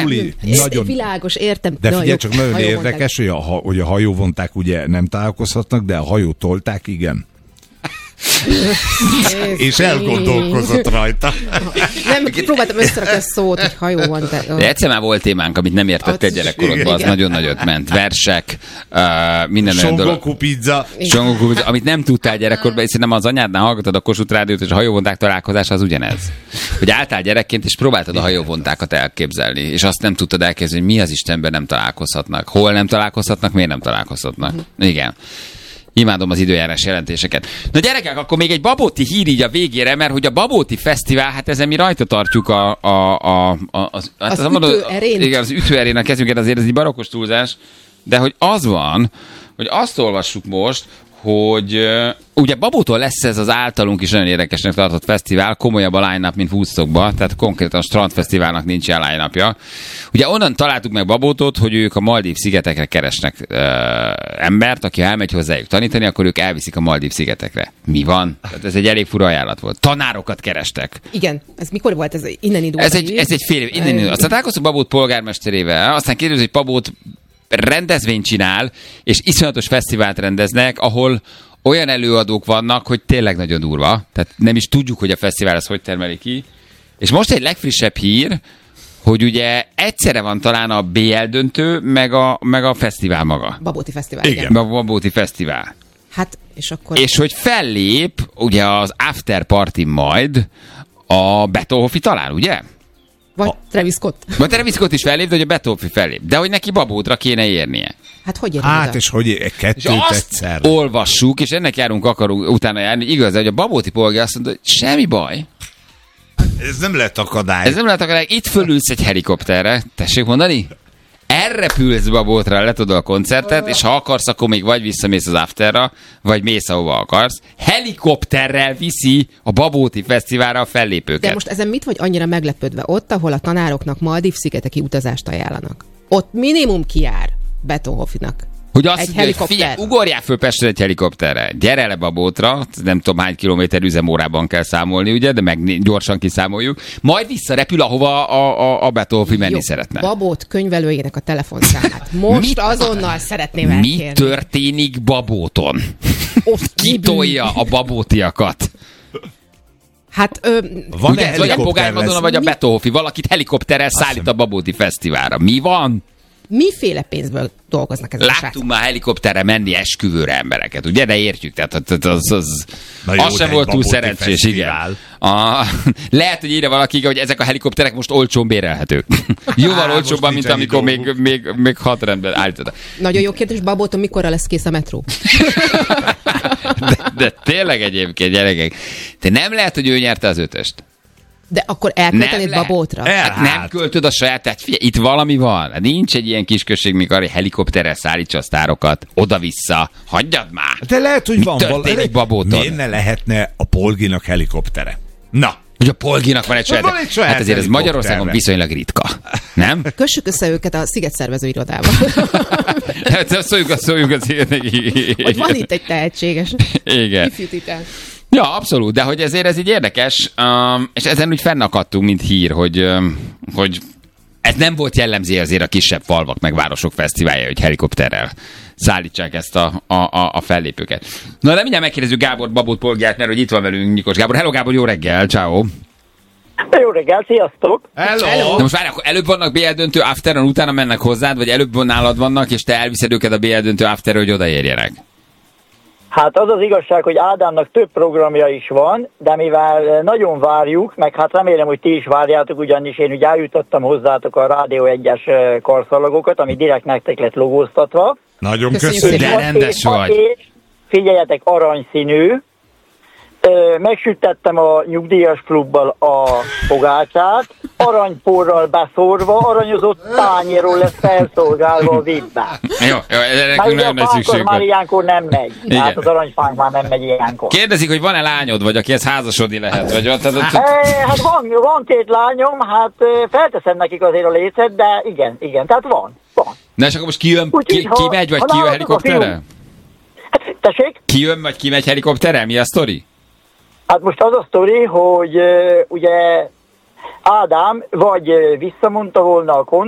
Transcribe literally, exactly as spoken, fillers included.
Júli, nagyon... Világos, értem. De figyelj, jó, csak nagyon érdekes, hogy a, hogy a hajóvonták ugye nem találkozhatnak, de a hajótolták, igen. És elgondolkozott rajta. Nem, próbáltam összerakni a szót, hogy hajó van. De, oh. de egyszer már volt témánk, amit nem értettél gyerekkorodban, az nagyon nagyot ment. Versek, uh, minden olyan dolog. Songoku pizza. Songoku pizza, amit nem tudtál gyerekkorban, és szerintem az anyádnál hallgatod a Kossuth Rádiót, és a hajóvonták találkozása az ugyanez. Hogy álltál gyerekként, és próbáltad a hajóvontákat elképzelni, és azt nem tudtad elképzelni, hogy mi az Istenben nem találkozhatnak. Hol nem találkozhatnak, miért nem találkozhatnak. Igen. Imádom az időjárás jelentéseket. Na gyerekek, akkor még egy babóti hír így a végére, mert hogy a Babóti Fesztivál, hát ezen mi rajta tartjuk a... a, a, a az, hát az, az ütőerén. Igen, az ütőerén a kezünket, azért ez egy barokkos túlzás, de hogy az van, hogy azt olvassuk most, hogy uh, ugye Babótól lesz ez az általunk is nagyon érdekesnek tartott fesztivál, komolyabb a line-up, mint Woodstockban, tehát konkrétan a Strandfesztiválnak nincs ilyen line-upja. Ugye onnan találtuk meg Babótot, hogy ők a Maldív szigetekre keresnek uh, embert, aki elmegy hozzájuk tanítani, akkor ők elviszik a Maldív szigetekre. Mi van? Tehát ez egy elég fura ajánlat volt. Tanárokat kerestek. Igen, ez mikor volt? Ez innen indult? Ez egy, ez egy fél év, innen indult. Aztán találkoztunk Babót polgármesterével, aztán kérdezik, hogy Babót rendezvényt csinál, és iszonyatos fesztivált rendeznek, ahol olyan előadók vannak, hogy tényleg nagyon durva. Tehát nem is tudjuk, hogy a fesztivál az hogy termeli ki. És most egy legfrissebb hír, hogy ugye egyszerre van talán a bé el döntő, meg a, meg a fesztivál maga. Babóti Fesztivál, igen. igen. A Babóti Fesztivál. Hát, és akkor... És hogy fellép, ugye az after party majd a Beethoven talán, ugye? Vagy Travis Scott. Vagy Travis Scott is fellép, de hogy a Beethoven fellép. De hogy neki Babótra kéne érnie. Hát hogy Hát, és hogy kettőt és azt egyszer. olvassuk, és ennek járunk, akarunk utána járni, igaz, hogy a Babóti polgár azt mondta, hogy semmi baj. Ez nem lehet akadály. Ez nem lehet akadály. Itt fölülsz egy helikopterre. Tessék mondani? Elrepülsz Babótra, letudod a koncertet, és ha akarsz, akkor még vagy visszamész az afterra, vagy mész, ahova akarsz. Helikopterrel viszi a Babóti Fesztiválra a fellépőket. De most ezen mit vagy annyira meglepődve? Ott, ahol a tanároknak Maldív szigeteki utazást ajánlanak. Ott minimum kijár Beethovennak. Hogy azt egy mondja, helikopter. Figyelj, ugorjál föl Pestre egy helikopterre, gyere le Babótra, nem tudom hány kilométer üzemórában kell számolni, ugye, de meg gyorsan kiszámoljuk, majd visszarepül, ahova a, a, a Beethoven menni Jó, szeretne. Babót könyvelőjének a telefonszámát. Most Mit? azonnal szeretném elkérni. Mi történik Babóton? Ki tolja a babótiakat? Hát, ö, Van ugye, vagy a Pogány Madonna, vagy a Beethoven, valakit helikopterrel szállít a Babóti Fesztiválra. Mi van? miféle pénzből dolgoznak ezek a Láttunk srácok? már helikopterre menni esküvőre embereket, ugye? De értjük, tehát az, az, az, jó, az sem volt túl szerencsés, igen. A, lehet, hogy írja valaki, hogy ezek a helikopterek most olcsón bérelhetők. Jóval olcsóbban, mint amikor még, még, még hat rendben állítottak. Nagyon jó kérdés, Babóton mikorra lesz kész a metró? De, de tényleg egyébként, gyerekek, te nem lehet, hogy ő nyerte az ötöst. De akkor elköltenéd lehet. Babótra? Hát nem költöd a saját, tehát figyelj, itt valami van. Nincs egy ilyen kisközség, mikor arra helikopterrel szállítsa a sztárokat, oda-vissza. Hagyjad már! De lehet, hogy Mi van történik valami. Babóton? Miért ne lehetne a Polginak helikoptere? Na! Hogy a Polginak van egy saját... Van egy saját hát azért ez helikopterre. Magyarországon viszonylag ritka. Nem? Kössük össze őket a szigetszervező irodával. Hát szóljuk, szóljuk az Hogy van itt egy tehetséges igen. ifjú titán. Ja, abszolút, de hogy ezért ez így érdekes, um, és ezen úgy fennakadtunk, mint hír, hogy, um, hogy ez nem volt jellemző azért a kisebb falvak meg városok fesztiválja, hogy helikopterrel szállítsák ezt a, a, a, a fellépőket. Na, de mindjárt megkérdezzük Gábor Babót polgárt, mert hogy itt van velünk Nyikos Gábor. Hello Gábor, jó reggel, ciao. Jó reggel, sziasztok! Hello! Na most várj, akkor előbb vannak bé el döntő afteron, utána mennek hozzád, vagy előbb nálad vannak, és te elviszed őket a bé el döntő afterre, hogy odaérjenek? Hát az az igazság, hogy Ádámnak több programja is van, de mivel nagyon várjuk, meg hát remélem, hogy ti is várjátok, ugyanis én ugye eljutottam hozzátok a Rádió egyes karszalagokat, ami direkt nektek lett logóztatva. Nagyon Köszönjük köszönjük. De rendes vagy. És figyeljetek, aranyszínű. Megsütettem a nyugdíjas klubbal a fogácsát, aranyporral beszórva, aranyozott tányéról lesz felszolgálva a vipbe. Jó, jó, erre Már nekünk ugye a nagyon nagy fánkor szükség már van. ilyenkor nem megy. Igen. Tehát az aranyfánk már nem megy ilyenkor. Kérdezik, hogy van-e lányod, vagy akihez házasodni lehet? Vagy, tehát, E, hát van, van két lányom, hát felteszem nekik azért a lécet, de igen, igen, tehát van, van. na és akkor most ki jön, Úgyhogy, ki, ki ha- megy, vagy ha ki jön nálatok a helikopterrel? fiú- Hát, tessék? Ki jön, vagy ki megy helikopterrel? Mi a sztori? Hát most az a sztori, hogy uh, ugye Ádám vagy uh, visszamondta volna a